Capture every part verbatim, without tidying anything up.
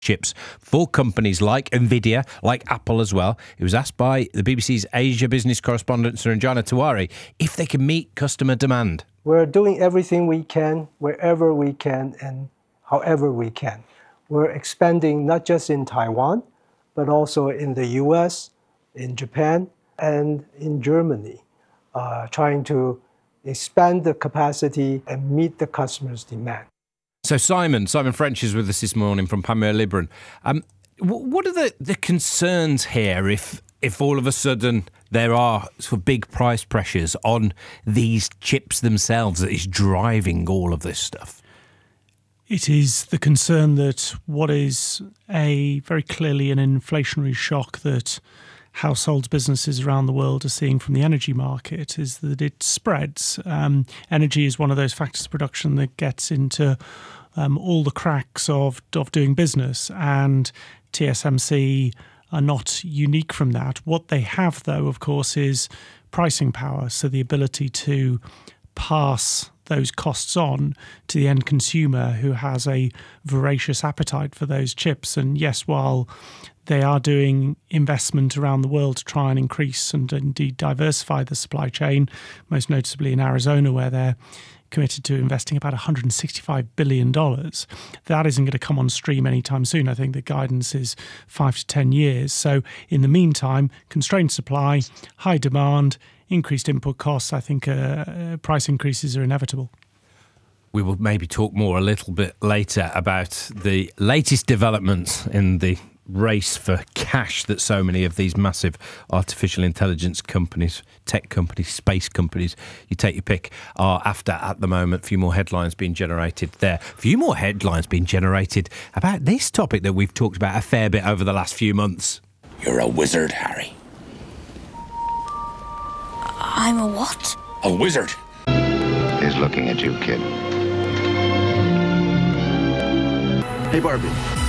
chips for companies like Nvidia, like Apple as well. It was asked by the B B C's Asia business correspondent Saranjana Tiwari if they can meet customer demand. We're doing everything we can, wherever we can, and however we can. We're expanding not just in Taiwan, but also in the U S, in Japan, and in Germany, uh, trying to expand the capacity and meet the customer's demand. So Simon, Simon French is with us this morning from Panmure Liberum. Um, what are the, the concerns here if if all of a sudden there are sort of big price pressures on these chips themselves that is driving all of this stuff? It is the concern that what is a very clearly an inflationary shock that households, businesses around the world are seeing from the energy market is that it spreads. Um, energy is one of those factors of production that gets into um, all the cracks of, of doing business, and T S M C are not unique from that. What they have, though, of course, is pricing power, so the ability to pass those costs on to the end consumer who has a voracious appetite for those chips. And yes, while they are doing investment around the world to try and increase and indeed diversify the supply chain, most noticeably in Arizona, where they're committed to investing about one hundred sixty-five billion dollars. That isn't going to come on stream anytime soon. I think the guidance is five to ten years. So in the meantime, constrained supply, high demand, increased input costs, I think uh, price increases are inevitable. We will maybe talk more a little bit later about the latest developments in the race for cash that so many of these massive artificial intelligence companies, tech companies, space companies, you take your pick, are after at the moment. A few more headlines being generated there. A few more headlines being generated about this topic that we've talked about a fair bit over the last few months. You're a wizard, Harry. I'm a what? A wizard. He's looking at you, kid. Hey, Barbie.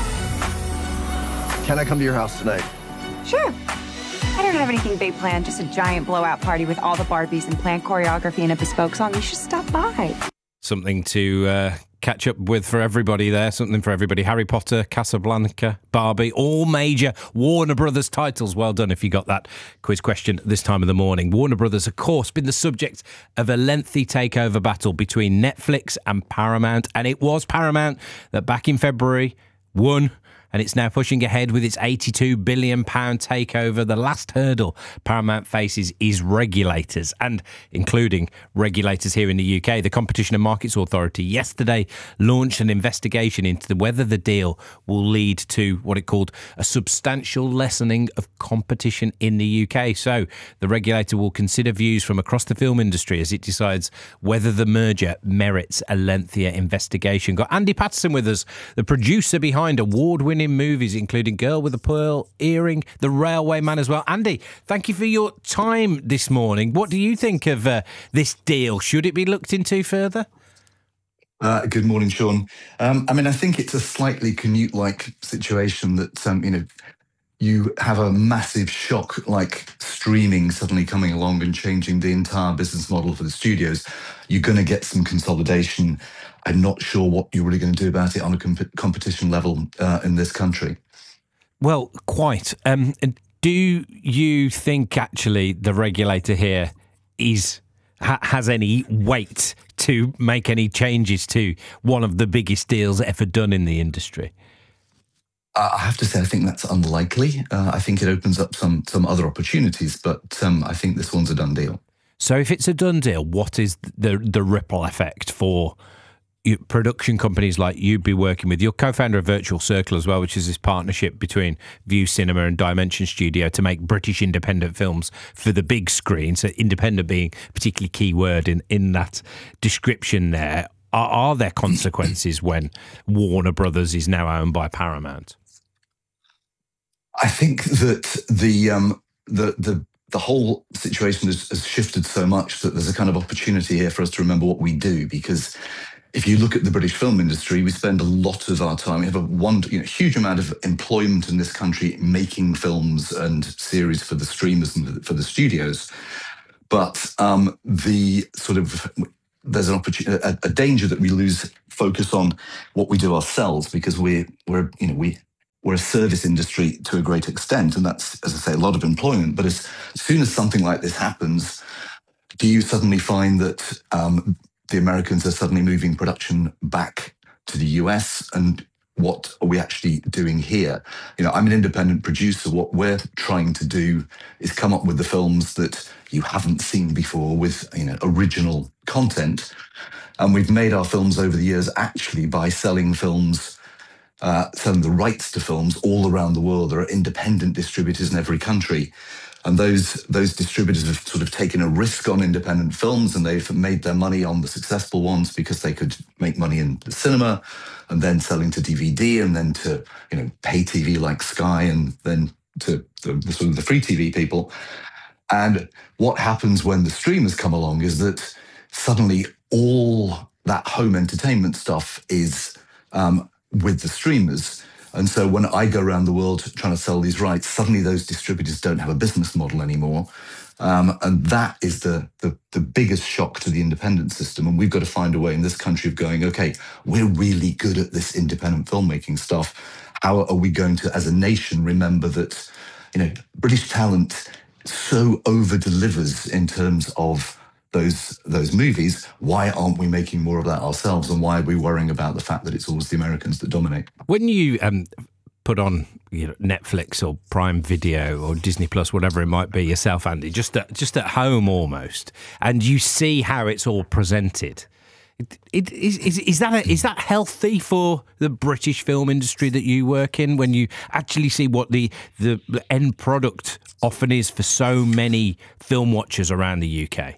Can I come to your house tonight? Sure. I don't have anything big planned, just a giant blowout party with all the Barbies and planned choreography and a bespoke song. You should stop by. Something to uh, catch up with for everybody there. Something for everybody. Harry Potter, Casablanca, Barbie, all major Warner Brothers titles. Well done if you got that quiz question at this time of the morning. Warner Brothers, of course, been the subject of a lengthy takeover battle between Netflix and Paramount. And it was Paramount that back in February won. And it's now pushing ahead with its eighty-two billion pounds takeover. The last hurdle Paramount faces is regulators, and including regulators here in the U K. The Competition and Markets Authority yesterday launched an investigation into whether the deal will lead to what it called a substantial lessening of competition in the U K. So the regulator will consider views from across the film industry as it decides whether the merger merits a lengthier investigation. Got Andy Patterson with us, the producer behind award-winning movies, including Girl with a Pearl Earring, The Railway Man as well. Andy, thank you for your time this morning. What do you think of uh, this deal? Should it be looked into further? Uh, good morning, Sean. Um, I mean, I think it's a slightly Canute-like situation that, um, you know, you have a massive shock like streaming suddenly coming along and changing the entire business model for the studios. You're going to get some consolidation. I'm not sure what you're really going to do about it on a comp- competition level uh, in this country. Well, quite. Um, do you think actually the regulator here is ha- has any weight to make any changes to one of the biggest deals ever done in the industry? Uh, I have to say, I think that's unlikely. Uh, I think it opens up some some other opportunities, but um, I think this one's a done deal. So if it's a done deal, what is the the ripple effect for production companies like you'd be working with? You're co-founder of Virtual Circle as well, which is this partnership between View Cinema and Dimension Studio to make British independent films for the big screen. So independent being a particularly key word in, in that description there. Are, are there consequences when Warner Brothers is now owned by Paramount? I think that the um, the the the whole situation has, has shifted so much that there's a kind of opportunity here for us to remember what we do, because if you look at the British film industry, we spend a lot of our time, we have a one, you know, huge amount of employment in this country making films and series for the streamers and for the studios. But um, the sort of, there's an opportunity, a, a danger that we lose focus on what we do ourselves, because we're, we're, you know, we we're a service industry to a great extent, and that's, as I say, a lot of employment. But as, as soon as something like this happens, do you suddenly find that um, the Americans are suddenly moving production back to the U S? And what are we actually doing here? You know, I'm an independent producer. What we're trying to do is come up with the films that you haven't seen before with, you know, original content. And we've made our films over the years actually by selling films, uh, selling the rights to films all around the world. There are independent distributors in every country. And those those distributors have sort of taken a risk on independent films, and they've made their money on the successful ones because they could make money in the cinema, and then selling to D V D, and then to, you know, pay T V like Sky, and then to the, the sort of the free T V people. And what happens when the streamers come along is that suddenly all that home entertainment stuff is um, with the streamers. And so when I go around the world trying to sell these rights, suddenly those distributors don't have a business model anymore. Um, and that is the, the the biggest shock to the independent system. And we've got to find a way in this country of going, okay, we're really good at this independent filmmaking stuff. How are we going to, as a nation, remember that, you know, British talent so over-delivers in terms of those those movies? Why aren't we making more of that ourselves, and why are we worrying about the fact that it's always the Americans that dominate? When you um, put on, you know, Netflix or Prime Video or Disney Plus, whatever it might be, yourself, Andy, just at, just at home almost, and you see how it's all presented, it, it, is, is, is that a, is that healthy for the British film industry that you work in, when you actually see what the, the, the end product often is for so many film watchers around the U K?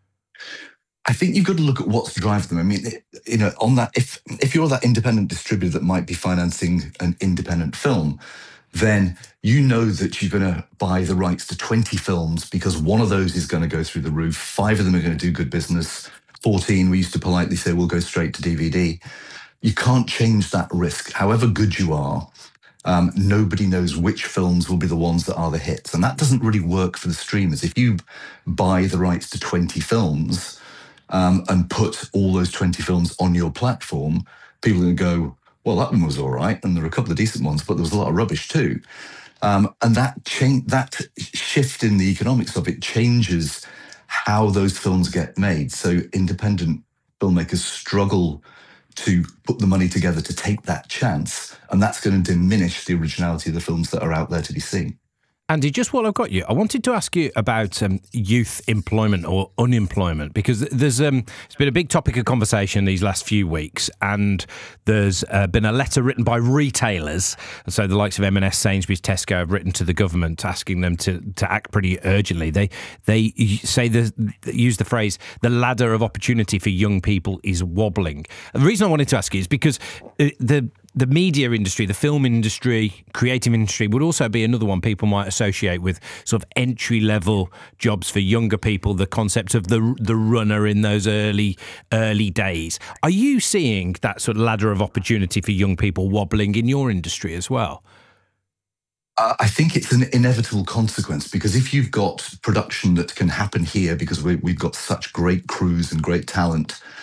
I think you've got to look at what's driving them. I mean, you know, on that, if if you're that independent distributor that might be financing an independent film, then you know that you're going to buy the rights to twenty films because one of those is going to go through the roof. Five of them are going to do good business. fourteen, we used to politely say, will go straight to D V D. You can't change that risk. However good you are, um, nobody knows which films will be the ones that are the hits. And that doesn't really work for the streamers. If you buy the rights to twenty films, Um, and put all those twenty films on your platform, people are going to go, well, that one was all right, and there are a couple of decent ones, but there was a lot of rubbish too. Um, and that change, that shift in the economics of it changes how those films get made. So independent filmmakers struggle to put the money together to take that chance, and that's going to diminish the originality of the films that are out there to be seen. Andy, just while I've got you, I wanted to ask you about um, youth employment or unemployment, because there's um, it's been a big topic of conversation these last few weeks, and there's uh, been a letter written by retailers, so the likes of M and S, Sainsbury's, Tesco have written to the government asking them to, to act pretty urgently. They they say the use the phrase the ladder of opportunity for young people is wobbling. And the reason I wanted to ask you is because the The media industry, the film industry, creative industry would also be another one people might associate with sort of entry-level jobs for younger people, the concept of the the runner in those early early days. Are you seeing that sort of ladder of opportunity for young people wobbling in your industry as well? Uh, I think it's an inevitable consequence, because if you've got production that can happen here because we, we've got such great crews and great talent,